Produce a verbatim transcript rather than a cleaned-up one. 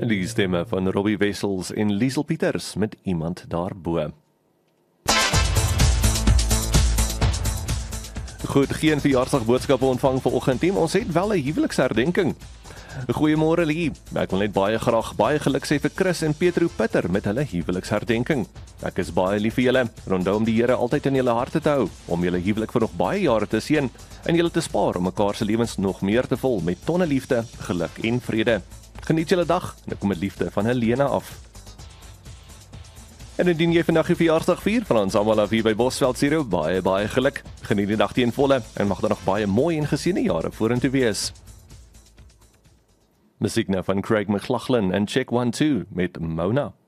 Die stemme van Robbie Wessels en Liesel Pieters met Iemand Daarbo. Goed, geen verjaarsdagboodskappe ontvang vanoggend nie, ons het wel 'n huweliksherdenking. Goeiemôre Lee, ek wil net baie graag baie geluk sê vir Chris en Petro Pitter met hulle huweliksherdenking. Ek is baie lief vir julle, en onthou om die Here altyd in julle harte te hou, om julle huwelik vir nog baie jare te seën, en julle te spaar om mekaar se lewens nog meer te vul met tonne liefde, geluk en vrede. Geniet julle dag, en ek kom met liefde van Helena af. En indien jy vandag die verjaarsdag vier van ons almal af hier by Bosveld Zero, baie baie geluk. Geniet die dag teen volle en mag daar nog baie mooi en geseënde jare vorentoe wees. Musiek nou van Craig McLachlan en Check one two met Mona.